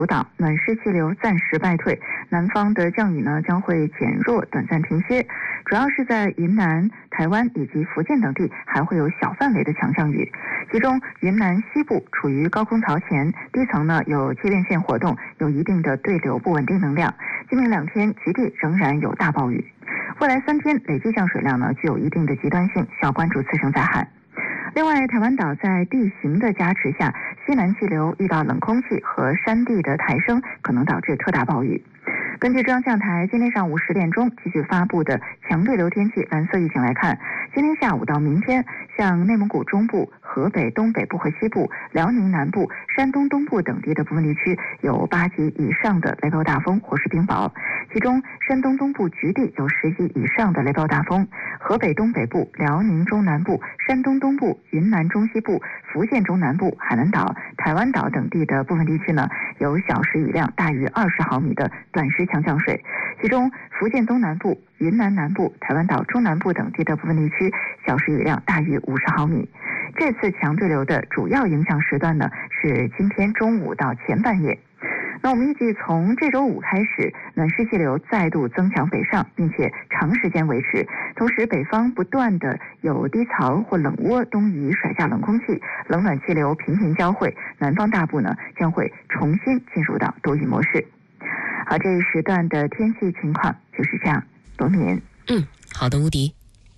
岛暖湿气流暂时败退，南方的降雨呢将会减弱，短暂停歇，主要是在云南、台湾以及福建等地还会有小范围的强降雨。其中云南西部处于高空槽前，低层呢有切变线活动，有一定的对流不稳定能量。今明2天局地仍然有大暴雨，未来3天累计降水量呢具有一定的极端性，需要关注次生灾害。另外，台湾岛在地形的加持下，西南气流遇到冷空气和山地的抬升，可能导致特大暴雨。根据中央气象台今天上午10点钟继续发布的强对流天气蓝色预警来看，今天下午到明天，像内蒙古中部、河北东北部和西部、辽宁南部、山东东部等地的部分地区有8级以上的雷暴大风或是冰雹，其中山东东部局地有10级以上的雷暴大风，河北东北部、辽宁中南部、山东东部、云南中西部、福建中南部、海南岛、台湾岛等地的部分地区呢，有小时雨量大于20毫米的短时强降水，其中福建东南部、云南南部、台湾岛中南部等地的部分地区小时雨量大于50毫米。这次强对流的主要影响时段呢是今天中午到前半夜。那我们预计从这周5开始，暖湿气流再度增强北上，并且长时间维持。同时，北方不断的有低槽或冷涡东移甩下冷空气，冷暖气流频频交汇，南方大部呢将会重新进入到多云模式。好，这一时段的天气情况就是这样。罗敏， 好的，吴迪。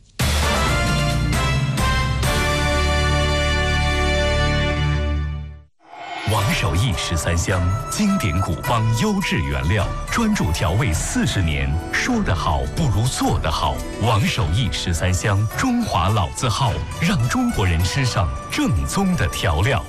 王守义13香，经典古方，优质原料，专注调味40年。说得好不如做得好。王守义13香，中华老字号，让中国人吃上正宗的调料。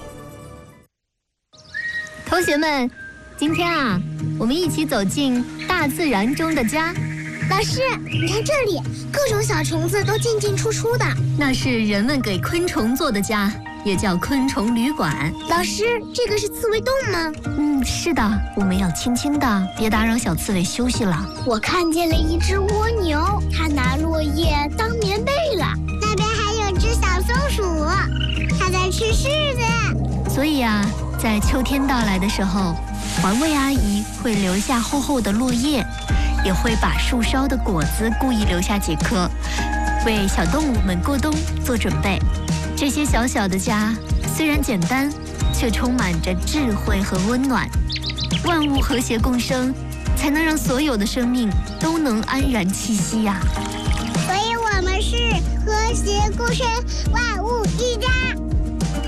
同学们，今天啊，我们一起走进大自然中的家。 老师，你看这里，各种小虫子都进进出出的， 那是人们给昆虫做的家，也叫昆虫旅馆。 老师，这个是刺猬洞吗？ 是的，我们要轻轻的，别打扰小刺猬休息了。 我看见了一只蜗牛，它拿落叶当棉被了。那边还有只小松鼠，它在吃柿子。 所以啊，在秋天到来的时候，环卫阿姨会留下厚厚的落叶，也会把树梢的果子故意留下几颗，为小动物们过冬做准备。这些小小的家虽然简单，却充满着智慧和温暖。万物和谐共生，才能让所有的生命都能安然栖息呀。 所以我们是和谐共生，万物一家。